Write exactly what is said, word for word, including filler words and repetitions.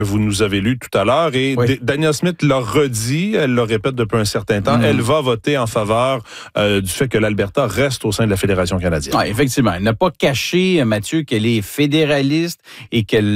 vous nous avez lu tout à l'heure. Et oui. D- Danielle Smith l'a redit, elle le répète depuis un certain temps, mmh. elle va voter en faveur euh, du fait que l'Alberta reste au sein de la Fédération canadienne. Oui, effectivement. Elle n'a pas caché, Mathieu, qu'elle est fédéraliste et qu'elle